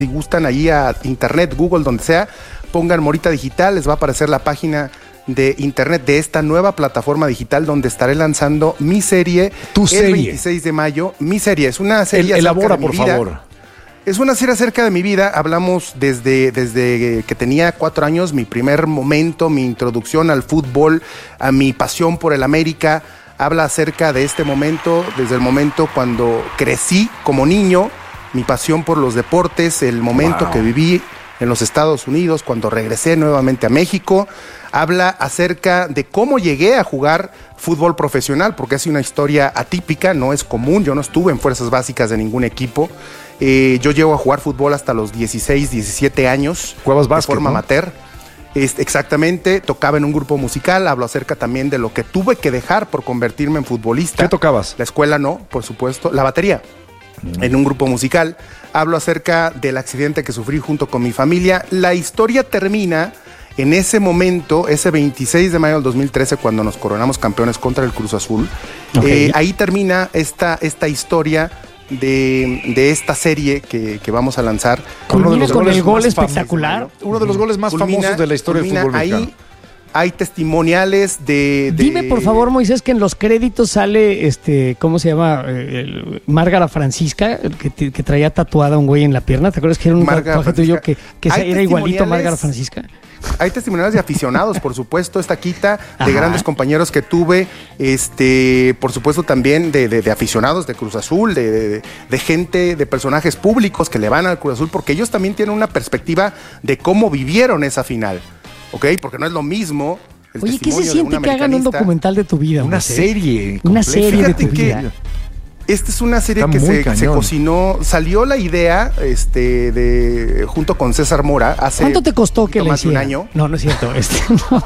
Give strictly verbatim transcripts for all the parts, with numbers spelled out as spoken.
Si gustan ahí a internet, Google, donde sea, pongan Morita Digital, les va a aparecer la página de internet de esta nueva plataforma digital donde estaré lanzando mi serie tu el serie. veintiséis de mayo. Mi serie es una serie El, elabora, acerca de mi por vida. favor. Es una serie acerca de mi vida. Hablamos desde, desde que tenía cuatro años, mi primer momento, mi introducción al fútbol, a mi pasión por el América. Habla acerca de este momento, desde el momento cuando crecí como niño, mi pasión por los deportes, el momento Wow. que viví en los Estados Unidos, cuando regresé nuevamente a México. Habla acerca de cómo llegué a jugar fútbol profesional, porque es una historia atípica, no es común. Yo no estuve en fuerzas básicas de ningún equipo. Eh, yo llego a jugar fútbol hasta los dieciséis, diecisiete años. Jugabas básquet, de forma ¿no? amateur. Este, exactamente, tocaba en un grupo musical. Hablo acerca también de lo que tuve que dejar por convertirme en futbolista. ¿Qué tocabas? La escuela no, por supuesto. La batería. Mm. En un grupo musical. Hablo acerca del accidente que sufrí junto con mi familia. La historia termina en ese momento, ese veintiséis de mayo del dos mil trece, cuando nos coronamos campeones contra el Cruz Azul. Okay. Eh, ahí termina esta, esta historia de, de esta serie que, que vamos a lanzar. Culmina uno de los con el gol espectacular. Famosos, uno de los goles más culmina, famosos de la historia del fútbol mexicano. Ahí hay testimoniales de, de... Dime, por favor, Moisés, que en los créditos sale, este, ¿cómo se llama? Eh, Márgara Francisca, que, que traía tatuada un güey en la pierna. ¿Te acuerdas que era un tatuaje tuyo que, que era igualito a Márgara Francisca? Hay testimoniales de aficionados, por supuesto, esta quita, de Ajá. grandes compañeros que tuve, este, por supuesto también de, de, de aficionados de Cruz Azul, de, de, de gente, de personajes públicos que le van al Cruz Azul, porque ellos también tienen una perspectiva de cómo vivieron esa final, ¿ok? Porque no es lo mismo. El Oye, ¿qué se siente que hagan un documental de tu vida? Una José? serie. Una serie Fíjate de tu que vida. Esta es una serie Está que se, se cocinó, salió la idea este, de junto con César Mora hace ¿Cuánto te costó que le más de un hiciera? año? No, no es cierto. Este, no.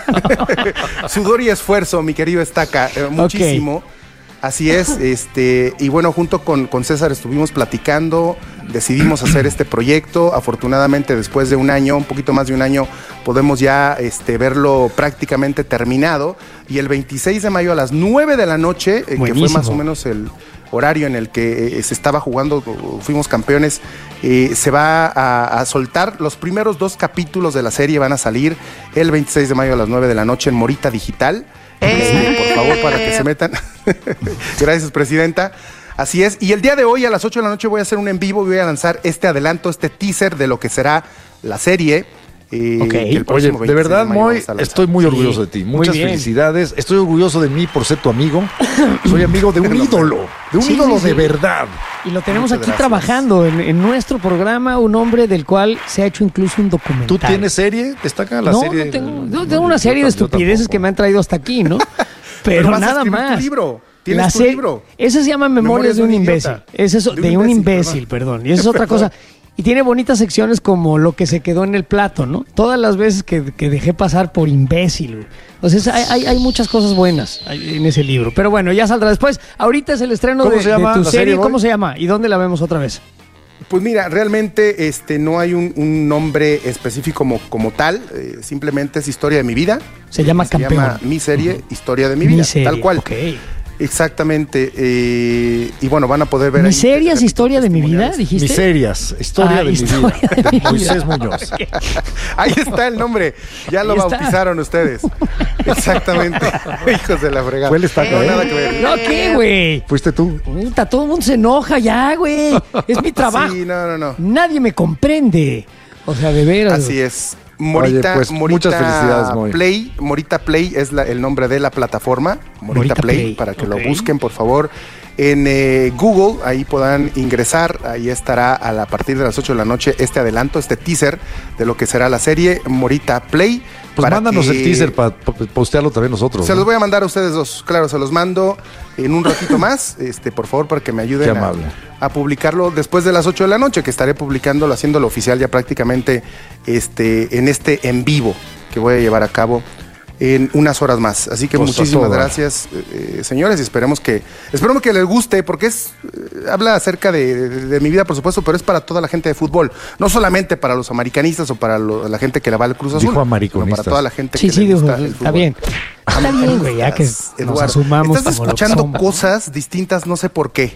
Sudor y esfuerzo, mi querido Estaca, eh, muchísimo. Okay. Así es, este, y bueno, junto con, con César estuvimos platicando, decidimos hacer este proyecto. Afortunadamente, después de un año, un poquito más de un año, podemos ya este, verlo prácticamente terminado. Y el veintiséis de mayo a las nueve de la noche, eh, que fue más o menos el horario en el que eh, se estaba jugando, fuimos campeones, eh, se va a, a soltar. Los primeros dos capítulos de la serie van a salir el veintiséis de mayo a las nueve de la noche en Morita Digital. Este, por favor, para que se metan. Gracias, presidenta. Así es. Y el día de hoy a las ocho de la noche voy a hacer un en vivo y voy a lanzar este adelanto, este teaser de lo que será la serie. Eh, okay. Oye, de verdad, de Moy, estoy muy orgulloso sí, de ti. Muchas felicidades. Estoy orgulloso de mí por ser tu amigo. Soy amigo de un ídolo, de un sí, ídolo sí, de sí. verdad. Y lo tenemos Muchas aquí gracias. trabajando en, en nuestro programa, un hombre del cual se ha hecho incluso un documental. ¿Tú tienes serie? ¿Destaca la no, serie? No, tengo, yo tengo una serie de estupideces que me han traído hasta aquí, ¿no? Pero, Pero nada más. Tu libro. ¿Tienes la tu se- libro? Ese se llama Memorias, Memorias de un, de un imbécil. Ese es de, de un imbécil, imbécil perdón. perdón. Y esa es otra cosa. Y tiene bonitas secciones como lo que se quedó en el plato, ¿no? Todas las veces que, que dejé pasar por imbécil. O sea, hay, hay, hay muchas cosas buenas en ese libro. Pero bueno, ya saldrá después. Ahorita es el estreno de, de tu serie. serie ¿Cómo se llama? ¿Y dónde la vemos otra vez? Pues mira, realmente este, no hay un, un nombre específico como, como tal. Eh, simplemente es Historia de mi vida. Se llama se Campeón. Se llama mi serie, uh-huh. Historia de mi vida. Mi serie, tal cual. Okay. Exactamente. Eh, y bueno, van a poder ver. ¿Miserias, historia de mi vida? ¿Dijiste? Miserias, historia ah, de historia mi vida. De mi vida. Moisés Muñoz. Okay. Ahí está el nombre. Ya lo bautizaron ustedes. Exactamente. Hijos de la fregada. Fue el estaca, no, ¿eh? nada que ver. ¿No qué, güey? ¿Fuiste tú? Puta, todo el mundo se enoja ya, güey. Es mi trabajo. Sí, no, no, no. Nadie me comprende. O sea, de veras. Así es. Morita, Oye, pues, Morita muchas felicidades, Moy. Play, Morita Play es la, el nombre de la plataforma, Morita, Morita Play, Play, para que okay. lo busquen, por favor, en eh, Google, ahí podrán ingresar, ahí estará a, la, a partir de las ocho de la noche este adelanto, este teaser de lo que será la serie Morita Play. Pues mándanos que... el teaser para pa postearlo también nosotros. Se ¿no? los voy a mandar a ustedes dos, claro, se los mando en un ratito más, este, por favor, para que me ayuden a, a publicarlo después de las ocho de la noche, que estaré publicándolo, haciéndolo oficial ya prácticamente este, en este en vivo que voy a llevar a cabo en unas horas más. Así que pues muchísimas gracias, eh, señores, y esperemos que esperemos que les guste, porque es eh, habla acerca de, de, de mi vida, por supuesto, pero es para toda la gente de fútbol, no solamente para los americanistas o para lo, la gente que le va al Cruz Azul, dijo sino para toda la gente sí, que sí, le gusta dijo, el está bien. Está bien, güey, ya que Eduardo, nos asumamos estás como escuchando lo cosas distintas, no sé por qué.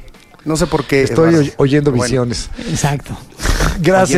No sé por qué. Estoy Eduardo. oyendo visiones. Exacto. Gracias.